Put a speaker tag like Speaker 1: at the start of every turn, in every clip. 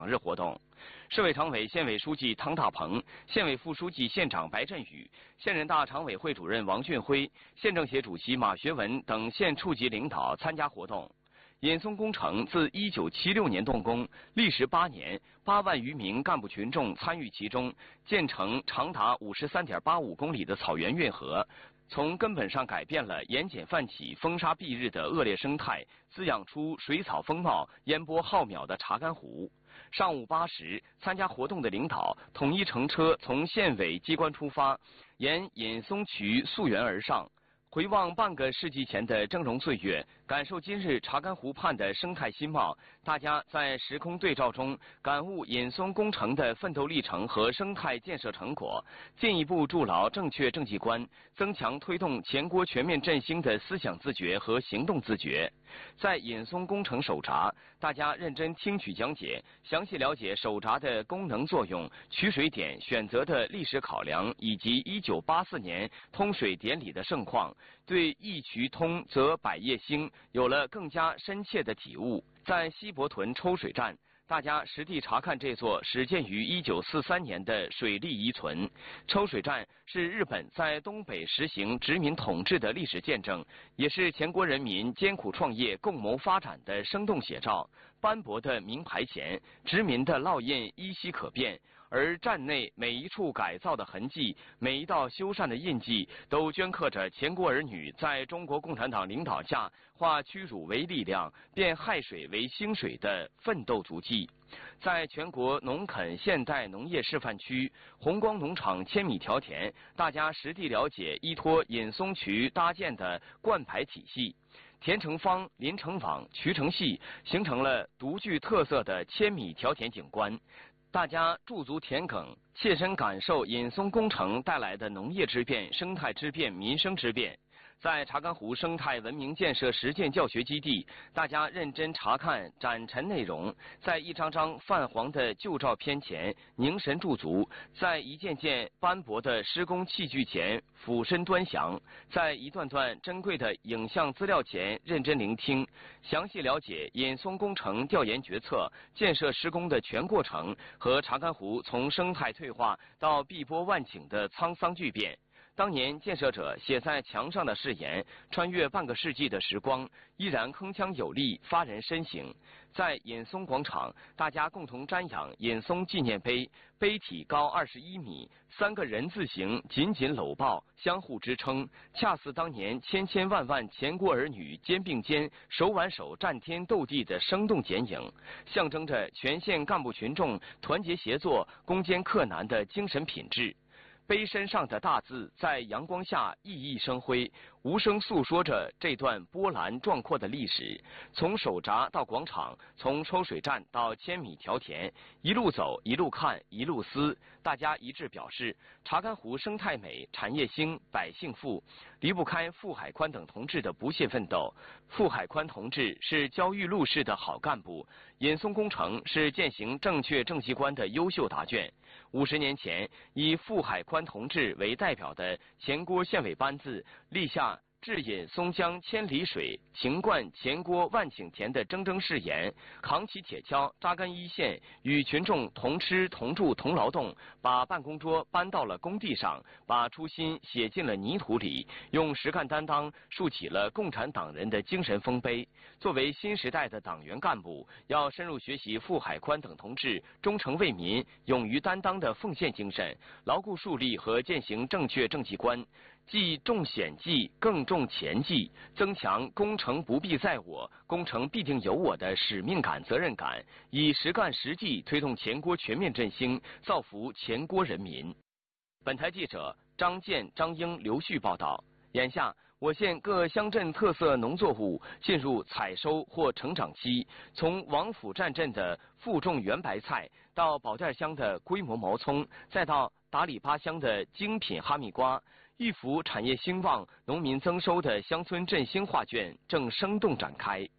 Speaker 1: 日活动。市委常委、县委书记汤大鹏、县委副书记、县长白振宇、县人大常委会主任王俊辉、县政协主席马学文等县处级领导参加活动。引松工程自1976年动工，历时8年，8万余名干部群众参与其中，建成长达53.85公里的草原运河，从根本上改变了盐碱泛起、风沙蔽日的恶劣生态，滋养出水草丰茂、烟波浩渺的查干湖。上午8时，参加活动的领导统一乘车从县委机关出发，沿引松渠溯源而上。回望半个世纪前的峥嵘岁月，感受今日查干湖畔的生态新貌，大家在时空对照中感悟引松工程的奋斗历程和生态建设成果，进一步筑牢正确政绩观，增强推动全国全面振兴的思想自觉和行动自觉。在引松工程首闸，大家认真听取讲解，详细了解首闸的功能作用、取水点选择的历史考量，以及1984年通水典礼的盛况，对一渠通则百业兴有了更加深切的体悟。在西伯屯抽水站，大家实地查看这座始建于1943年的水利遗存。抽水站是日本在东北实行殖民统治的历史见证，也是全国人民艰苦创业、共谋发展的生动写照。斑驳的名牌前，殖民的烙印依稀可辨。而站内每一处改造的痕迹，每一道修缮的印记，都镌刻着全国儿女在中国共产党领导下化屈辱为力量、变亥水为兴水的奋斗足迹。在全国农垦现代农业示范区红光农场千米条田，大家实地了解依托引松渠搭建的灌排体系。田成方、林成网、渠成细，形成了独具特色的千米条田景观。大家驻足田埂，切身感受引松工程带来的农业之变、生态之变、民生之变。在查干湖生态文明建设实践教学基地，大家认真查看展陈内容，在一张张泛黄的旧照片前凝神驻足，在一件件斑驳的施工器具前俯身端详，在一段段珍贵的影像资料前认真聆听，详细了解引松工程调研决策、建设施工的全过程和查干湖从生态退化到碧波万顷的沧桑巨变。当年建设者写在墙上的誓言，穿越半个世纪的时光，依然铿锵有力，发人深省。在引松广场，大家共同瞻仰引松纪念碑，碑体高21米，3个人字形紧紧搂抱，相互支撑，恰似当年千千万万全国儿女肩并肩、手挽手战天斗地的生动剪影，象征着全县干部群众团结协作、攻坚克难的精神品质。碑身上的大字在阳光下熠熠生辉，无声诉说着这段波澜壮阔的历史。从首闸到广场，从抽水站到千米条田，一路走，一路看，一路思，大家一致表示，查干湖生态美、产业兴、百姓富，离不开傅海宽等同志的不懈奋斗。傅海宽同志是焦裕禄式的好干部，引松工程是践行正确政绩观的优秀答卷。50年前，以傅海宽同志为代表的全国县委班子立下治引松江千里水、情灌全国万顷田的铮铮誓言，扛起铁锹，扎根一线，与群众同吃同住同劳动，把办公桌搬到了工地上，把初心写进了泥土里，用实干担当树起了共产党人的精神丰碑。作为新时代的党员干部，要深入学习傅海宽等同志忠诚为民、勇于担当的奉献精神，牢固树立和践行正确政绩观，既重险纪，更重前纪，增强工程不必在我、工程必定有我的使命感、责任感，以实干实际推动全国全面振兴，造福全国人民。本台记者张健、张英、刘旭报道。眼下，我县各乡镇特色农作物进入采收或成长期，从王府站镇的负重圆白菜，到保店乡的规模毛葱，再到达里巴乡的精品哈密瓜，一幅产业兴旺、农民增收的乡村振兴画卷正生动展开。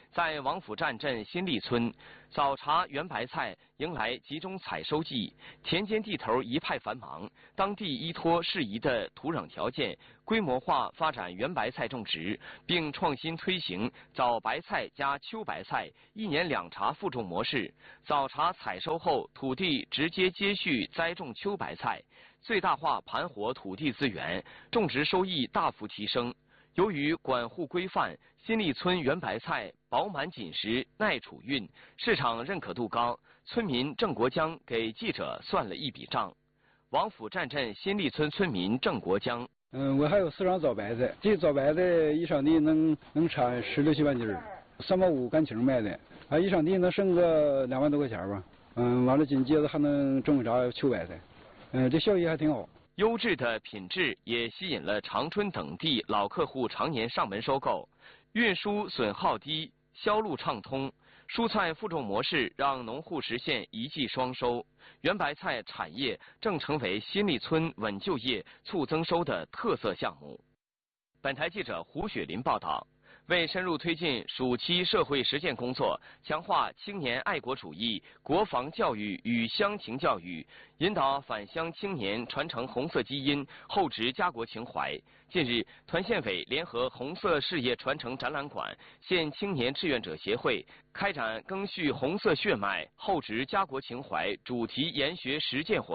Speaker 1: 在王府站镇新立村，早茶圆白菜迎来集中采收季，田间地头一派繁忙。当地依托适宜的土壤条件，规模化发展圆白菜种植，并创新推行早白菜加秋白菜1年2茬复种模式。早茶采收后，土地直接接续栽种秋白菜，最大化盘活土地资源，种植收益大幅提升。由于管护规范，新立村圆白菜饱满紧实、耐储运，市场认可度高。村民郑国江给记者算了一笔账。王府站镇新立村村民郑国江：
Speaker 2: 我还有4双早白菜，这早白菜一场地能产16、17万斤，3毛5干情卖的，一场地能剩个2万多块钱吧。完了紧接着还能种啥秋白菜，这效益还挺好。
Speaker 1: 优质的品质也吸引了长春等地老客户常年上门收购，运输损耗低，销路畅通。蔬菜复种模式让农户实现一季双收，圆白菜产业正成为新立村稳就业、促增收的特色项目。本台记者胡雪林报道。为深入推进暑期社会实践工作，强化青年爱国主义、国防教育与乡情教育，引导返乡青年传承红色基因、厚植家国情怀。近日，团县委联合红色事业传承展览馆、县青年志愿者协会开展赓续红色血脉、厚植家国情怀主题研学实践活动。